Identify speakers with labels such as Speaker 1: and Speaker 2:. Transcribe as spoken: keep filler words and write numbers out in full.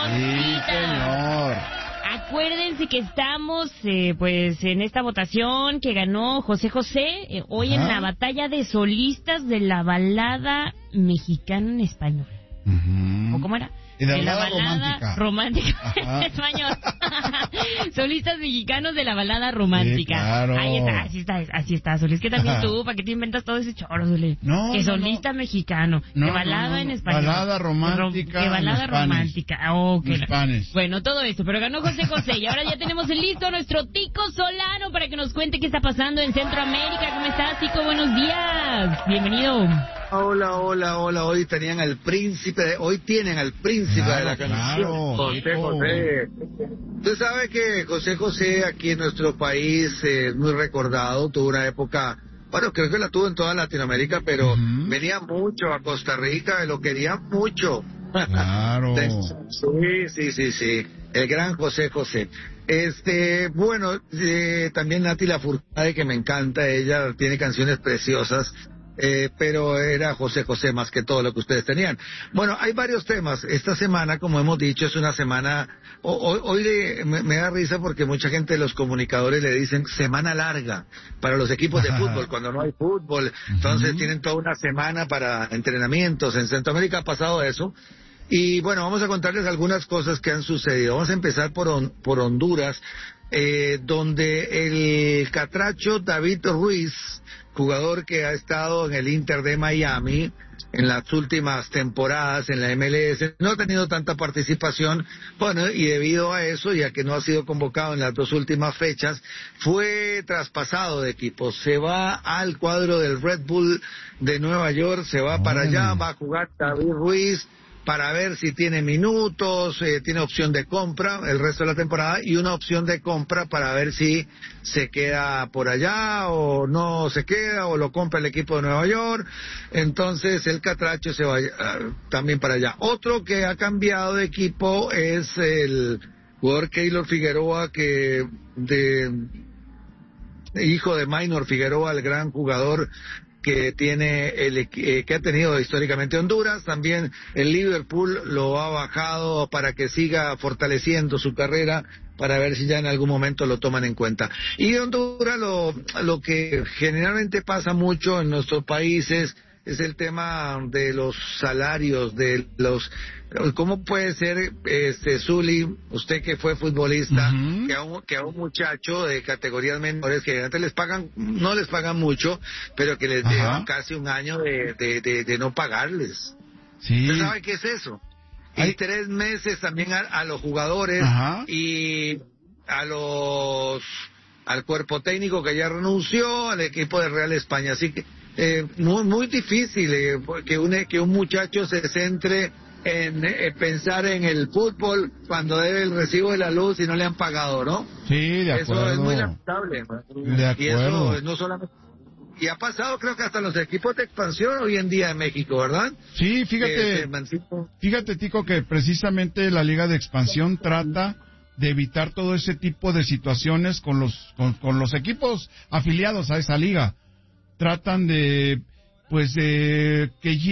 Speaker 1: Sí, señor.
Speaker 2: Acuérdense que estamos eh, pues en esta votación que ganó José José eh, hoy Ajá. en la batalla de solistas de la balada mexicana en español.
Speaker 1: Uh-huh.
Speaker 2: ¿O cómo era?
Speaker 1: Y de,
Speaker 2: de
Speaker 1: la
Speaker 2: balada
Speaker 1: romántica.
Speaker 2: Romántica en español. Solistas mexicanos de la balada romántica.
Speaker 1: Sí, claro.
Speaker 2: Ahí está, así está, así está, Solís. Que también tú, ¿para qué te inventas todo ese choro, Solís?
Speaker 1: No,
Speaker 2: que
Speaker 1: no,
Speaker 2: solista
Speaker 1: no.
Speaker 2: mexicano,
Speaker 1: no,
Speaker 2: que balada
Speaker 1: no, no,
Speaker 2: en
Speaker 1: no.
Speaker 2: español.
Speaker 1: Balada romántica.
Speaker 2: Que balada romántica. Oh, que bueno, todo esto, pero ganó José José. Y ahora ya tenemos listo a nuestro Tico Solano para que nos cuente qué está pasando en Centroamérica. ¿Cómo estás, Tico? Buenos días. Bienvenido.
Speaker 3: Hola, hola, hola. Hoy tenían al príncipe, de, hoy tienen al príncipe claro, de la canción.
Speaker 1: Claro,
Speaker 3: José José. Usted sabe que José José aquí en nuestro país es eh, muy recordado, tuvo una época, bueno, creo que la tuvo en toda Latinoamérica, pero uh-huh. venía mucho a Costa Rica, lo querían mucho.
Speaker 1: Claro.
Speaker 3: Sí, sí, sí, sí. El gran José José. Este, bueno, eh, también Nati Lafourcade, que me encanta, ella tiene canciones preciosas. Eh, pero era José José más que todo lo que ustedes tenían. Bueno, hay varios temas. Esta semana, como hemos dicho, es una semana... Hoy, hoy de, me, me da risa porque mucha gente, los comunicadores le dicen semana larga para los equipos de fútbol, cuando no hay fútbol. Entonces uh-huh. tienen toda una semana para entrenamientos. En Centroamérica ha pasado eso. Y bueno, vamos a contarles algunas cosas que han sucedido. Vamos a empezar por, on, por Honduras, eh, donde el catracho David Ruiz, jugador que ha estado en el Inter de Miami en las últimas temporadas en la M L S, no ha tenido tanta participación, bueno, y debido a eso, ya que no ha sido convocado en las dos últimas fechas, fue traspasado de equipo, se va al cuadro del Red Bull de Nueva York, se va para allá, va a jugar David Ruiz, para ver si tiene minutos, eh, tiene opción de compra el resto de la temporada y una opción de compra para ver si se queda por allá o no se queda o lo compra el equipo de Nueva York. Entonces el catracho se va uh, también para allá. Otro que ha cambiado de equipo es el jugador Keylor Figueroa, que de hijo de Maynor Figueroa, el gran jugador que tiene el eh, que ha tenido históricamente Honduras. También el Liverpool lo ha bajado para que siga fortaleciendo su carrera, para ver si ya en algún momento lo toman en cuenta. Y de Honduras lo, lo que generalmente pasa mucho en nuestros países es el tema de los salarios, de los... ¿Cómo puede ser, este, Zuli, usted que fue futbolista, uh-huh. que, a un, que a un muchacho de categorías menores que antes les pagan, no les pagan mucho, pero que les llevan casi un año de, de, de, de no pagarles?
Speaker 1: Sí.
Speaker 3: ¿Usted sabe qué es eso?
Speaker 1: Hay...
Speaker 3: Y tres meses también a, a los jugadores uh-huh. y a los... al cuerpo técnico que ya renunció, al equipo de Real España. Así que eh, muy muy difícil eh, que, un, que un muchacho se centre en eh, pensar en el fútbol cuando debe el recibo de la luz y no le han pagado, ¿no?
Speaker 1: Sí, de acuerdo.
Speaker 3: Eso es muy lamentable.
Speaker 1: De acuerdo.
Speaker 3: Y eso no solamente... Y ha pasado, creo que hasta los equipos de expansión hoy en día en México, ¿verdad?
Speaker 1: Sí, fíjate, fíjate, Tico, que precisamente la Liga de Expansión trata de evitar todo ese tipo de situaciones con los con, con los equipos afiliados a esa liga. Tratan de, pues, de que